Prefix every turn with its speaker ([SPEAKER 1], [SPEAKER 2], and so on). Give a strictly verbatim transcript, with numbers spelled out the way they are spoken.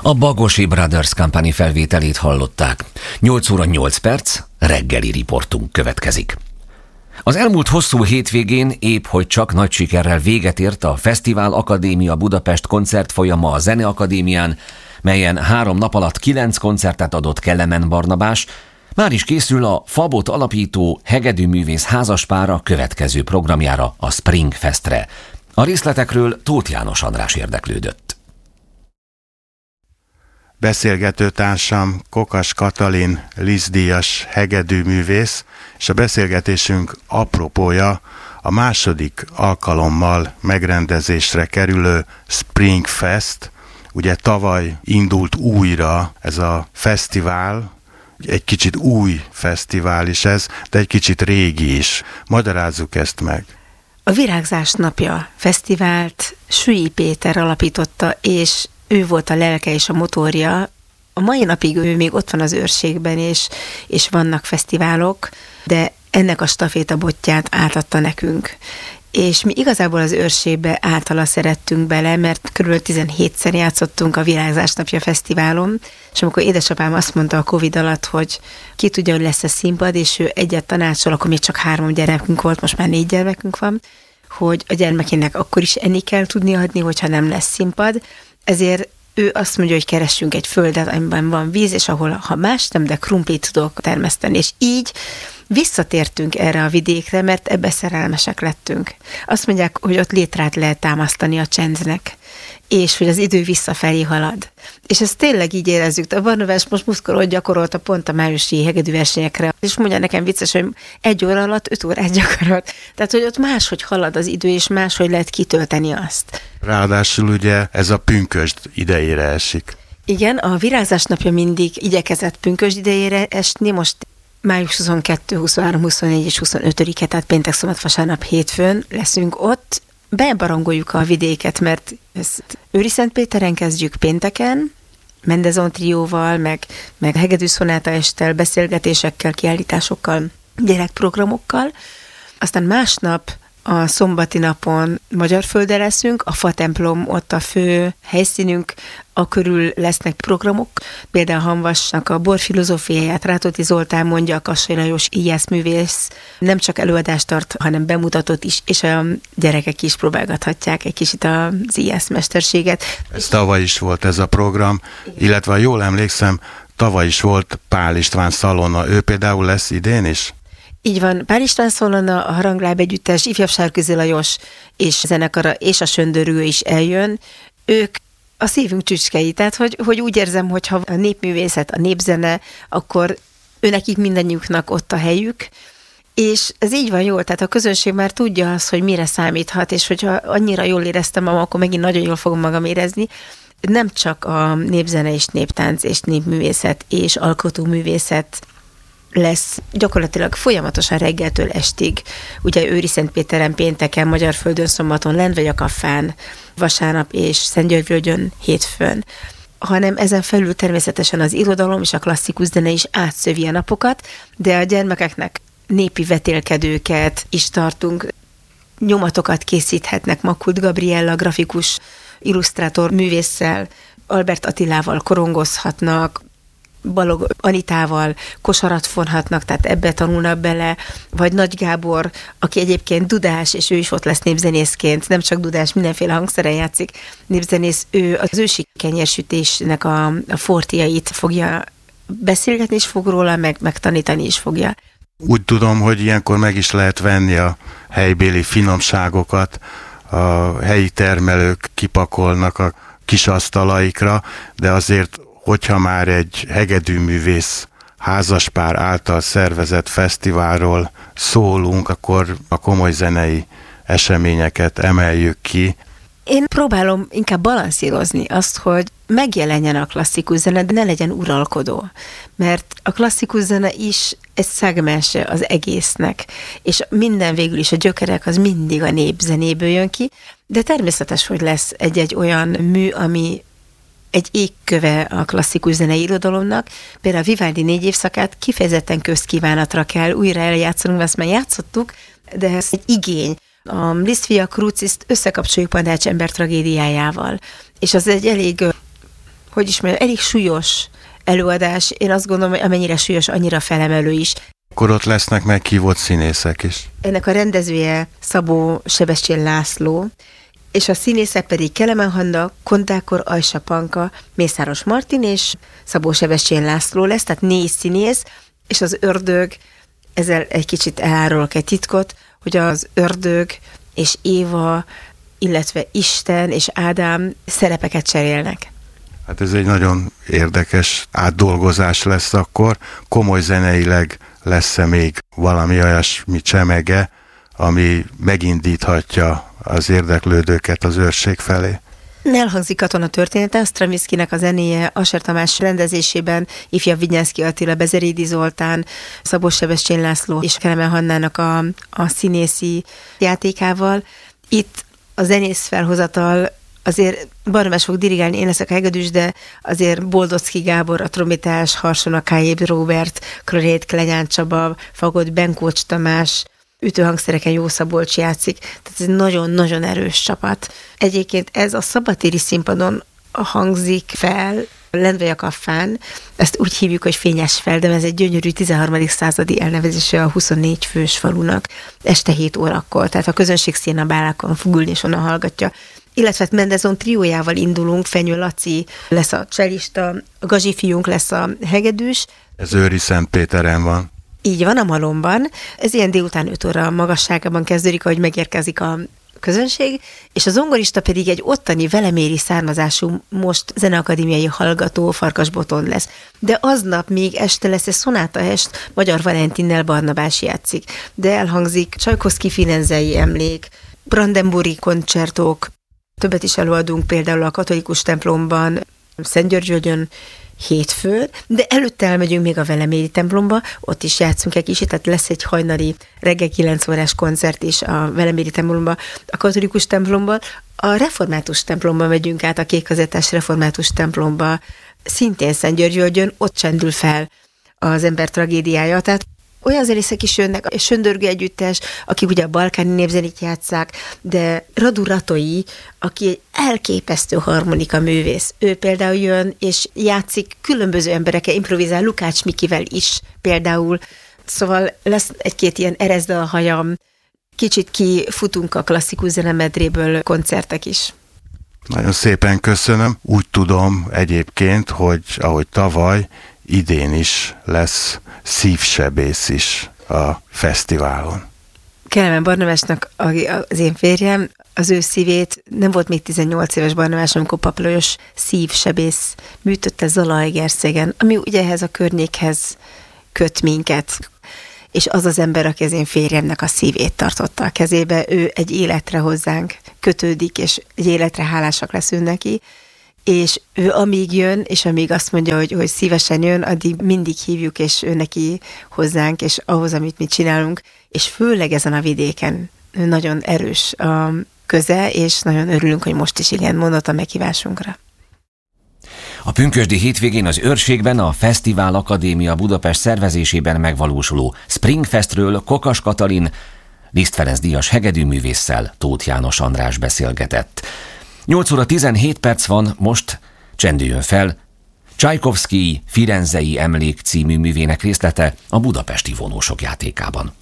[SPEAKER 1] A Bagosi Brothers Company felvételét hallották. nyolc óra nyolc perc, reggeli riportunk következik. Az elmúlt hosszú hétvégén épp hogy csak nagy sikerrel véget ért a Fesztivál Akadémia Budapest koncertfolyama a Zeneakadémián, melyen három nap alatt kilenc koncertet adott Kelemen Barnabás. Már is készül a Fabot alapító hegedűművész házaspára következő programjára, a Spring Festre. A részletekről Tóth János András érdeklődött.
[SPEAKER 2] Beszélgetőtársam Kokas Katalin Liszt-díjas hegedűművész, és a beszélgetésünk apropója a második alkalommal megrendezésre kerülő Spring Fest. Ugye tavaly indult újra ez a fesztivál, egy kicsit új fesztivál is ez, de egy kicsit régi is. Magyarázzuk ezt meg.
[SPEAKER 3] A Virágzás napja fesztivált Sülly Péter alapította, és ő volt a lelke és a motorja. A mai napig ő még ott van az őrségben, és, és vannak fesztiválok, de ennek a stafétabotját átadta nekünk. És mi igazából az őrségbe általa szerettünk bele, mert körülbelül tizenhétszer játszottunk a Virágzás napja fesztiválon, és amikor édesapám azt mondta a Covid alatt, hogy ki tudja, hogy lesz a színpad, és ő egyet tanácsol, akkor még csak három gyerekünk volt, most már négy gyermekünk van, hogy a gyermekének akkor is enni kell tudni adni, hogyha nem lesz színpad. Ezért ő azt mondja, hogy keressünk egy földet, amiben van víz, és ahol, ha más nem, de krumplit tudok termeszteni. És így visszatértünk erre a vidékre, mert ebbe szerelmesek lettünk. Azt mondják, hogy ott létrát lehet támasztani a csendnek, és hogy az idő visszafelé halad. És ezt tényleg így érezzük. A Barnabás most muszkolót gyakorolta pont a májusi hegedűversenyekre, és mondja nekem vicces, hogy egy óra alatt öt órát gyakorolt. Tehát, hogy ott máshogy halad az idő, és máshogy lehet kitölteni azt. Ráadásul
[SPEAKER 2] ugye ez a pünkösd idejére esik.
[SPEAKER 3] Igen, a Virágzás napja mindig igyekezett pünkösd idejére esni, most május huszonkettő, huszonhárom, huszonnégy és huszonötödike, tehát péntek, szombat, vasárnap, hétfőn leszünk ott. Bebarangoljuk a vidéket, mert ezt Őriszentpéteren kezdjük pénteken, Mendezon trióval, meg, meg hegedűszonáta estel, beszélgetésekkel, kiállításokkal, gyerekprogramokkal. Aztán másnap a szombati napon Magyarföldre leszünk, a Fa templom ott a fő helyszínünk, a körül lesznek programok, például Hamvasnak a borfilozófiáját Rátóti Zoltán mondja, a Kassai Lajos íjászművész nem csak előadást tart, hanem bemutatott is, és a gyerekek is próbálgathatják egy kicsit az íjászmesterséget.
[SPEAKER 2] Ez tavaly is volt ez a program, illetve jól emlékszem, tavaly is volt Pál István Szalonna, ő például lesz idén is?
[SPEAKER 3] Így van, Pál István Szalonna, a Harangláb együttes, ifjabb Sárközi Lajos és a zenekara és a Söndörő is eljön. Ők a szívünk csücskei, tehát hogy, hogy úgy érzem, hogy ha a népművészet, a népzene, akkor őnekik mindannyiuknak ott a helyük, és ez így van jól, tehát a közönség már tudja azt, hogy mire számíthat, és hogyha annyira jól éreztem magam, akkor megint nagyon jól fogom magam érezni. Nem csak a népzene és néptánc és népművészet és alkotóművészet lesz gyakorlatilag folyamatosan reggeltől estig. Ugye Őriszentpéteren pénteken, Magyarföldön szombaton, Lendvai-a-Kaffán vasárnap és Szentgyörgyvölgyön hétfőn. Hanem ezen felül természetesen az irodalom és a klasszikus zene is átszövi a napokat, de a gyermekeknek népi vetélkedőket is tartunk, nyomatokat készíthetnek Makult Gabriella, grafikus illusztrátor művésszel, Albert Attilával korongozhatnak, Balog Anitával kosarat fonhatnak, tehát ebbe tanulnak bele, vagy Nagy Gábor, aki egyébként dudás, és ő is ott lesz népzenészként, nem csak dudás, mindenféle hangszeren játszik, népzenész, ő az ősi kenyérsütésnek a, a fortiait fogja beszélgetni is fog róla, meg, meg tanítani is fogja.
[SPEAKER 2] Úgy tudom, hogy ilyenkor meg is lehet venni a helybéli finomságokat, a helyi termelők kipakolnak a kis asztalaikra, de azért hogyha már egy hegedűművész házaspár által szervezett fesztiválról szólunk, akkor a komoly zenei eseményeket emeljük ki.
[SPEAKER 3] Én próbálom inkább balanszírozni azt, hogy megjelenjen a klasszikus zene, de ne legyen uralkodó. Mert a klasszikus zene is egy szegmense az egésznek, és minden végül is a gyökerek az mindig a népzenéből jön ki, de természetes, hogy lesz egy-egy olyan mű, ami egy égköve a klasszikus zenei irodalomnak. Például a Vivaldi négy évszakát kifejezetten közkívánatra kell újra eljátszanunk, mert ezt már játszottuk, de ez egy igény. A Liszt fia Cruciszt összekapcsoljuk Pandács ember tragédiájával, és az egy elég hogy is mondjam, elég súlyos előadás. Én azt gondolom, hogy amennyire súlyos, annyira felemelő is.
[SPEAKER 2] Akkor ott lesznek meghívott színészek is.
[SPEAKER 3] Ennek a rendezője Szabó Sebestyén László, és a színészek pedig Kelemen Hanna, Kondákor Ajsa Panka, Mészáros Martin és Szabó Sebestyén László lesz, tehát négy színész, és az ördög, ezzel egy kicsit elárulok egy titkot, hogy az ördög és Éva, illetve Isten és Ádám szerepeket cserélnek.
[SPEAKER 2] Hát ez egy nagyon érdekes átdolgozás lesz akkor. Komoly zeneileg lesz-e még valami olyasmi csemege, ami megindíthatja az érdeklődőket az őrség felé?
[SPEAKER 3] Elhangzik Katona története, Stravinskynek a zenéje, Asser Tamás rendezésében, ifjabb Vignyánszky Attila, Bezerédi Zoltán, Szabó Sebestyén László és Kelemen Hannának a, a színészi játékával. Itt a zenész felhozatal azért Barnabás fog dirigálni, én leszek a hegedűs, de azért Boldocki Gábor, a trombitás, Harson Akályéb Róbert, Klarét Klenyán Csaba, Fagot Benkócs Tamás, ütőhangszereken Jó Szabolcs játszik, tehát ez egy nagyon-nagyon erős csapat. Egyébként ez a szabadtéri színpadon hangzik fel, Lendvai-Kaffán, ezt úgy hívjuk, hogy Fényes Feldem, ez egy gyönyörű tizenharmadik századi elnevezése a huszonnégy fős falunak, este hét órakor, tehát a közönség színabálákon fog ülni, és onnan hallgatja. Illetve Mendelssohn triójával indulunk, Fenyő Laci lesz a cselista, a Gazsi fiunk lesz a hegedűs.
[SPEAKER 2] Ez Őri Szentpéteren van.
[SPEAKER 3] Így van, a Malomban. Ez ilyen délután öt óra magasságában kezdődik, ahogy megérkezik a közönség, és a zongorista pedig egy ottani veleméri származású, most zeneakadémiai hallgató Farkas Botond lesz. De aznap még este lesz egy szonátaest, Magyar Valentinnel Barnabás játszik. De elhangzik Csajkovszky firenzei emlék, Brandenburgi koncertok, többet is előadunk például a katolikus templomban, Szentgyörgyön, hétfőn, de előtte elmegyünk még a Veleméri templomba, ott is játszunk egy kicsit, tehát lesz egy hajnali reggel kilenc órás koncert is a Veleméri templomba, a katolikus templomban. A református templomba megyünk át, a kékkazettás református templomba, szintén Szentgyörgyön, ott csendül fel az ember tragédiája, tehát olyan zenészek is jönnek, és Söndörgő együttes, akik ugye a balkáni népzenét játsszák, de Radu Ratói, aki egy elképesztő harmonika művész. Ő például jön, és játszik különböző emberekkel, improvizál Lukács Mikivel is például. Szóval lesz egy-két ilyen Erezd a hajam, kicsit kifutunk a klasszikus zenemedréből koncertek is.
[SPEAKER 2] Nagyon szépen köszönöm. Úgy tudom egyébként, hogy ahogy tavaly, idén is lesz szívsebész is a fesztiválon.
[SPEAKER 3] Kelemen Barnabásnak az én férjem, az ő szívét, nem volt még tizennyolc éves Barnabás, amikor Paplajos szívsebész műtötte Zalaegerszegen, ami ugye ehhez a környékhez köt minket. És az az ember, aki az én férjemnek a szívét tartotta a kezébe, ő egy életre hozzánk kötődik, és egy életre hálásak leszünk neki, és ő amíg jön, és amíg azt mondja, hogy, hogy szívesen jön, addig mindig hívjuk, és ő neki hozzánk, és ahhoz, amit mi csinálunk, és főleg ezen a vidéken nagyon erős a köze, és nagyon örülünk, hogy most is igen mondott a meghívásunkra.
[SPEAKER 1] A pünkösdi hétvégén az Őrségben a Fesztivál Akadémia Budapest szervezésében megvalósuló Springfestről Kokas Katalin, Liszt Ferenc díjas hegedűművésszel Tóth János András beszélgetett. nyolc óra tizenhét perc van, most csendüljön fel Csajkovszky Firenzei Emlék című művének részlete a budapesti vonósok játékában.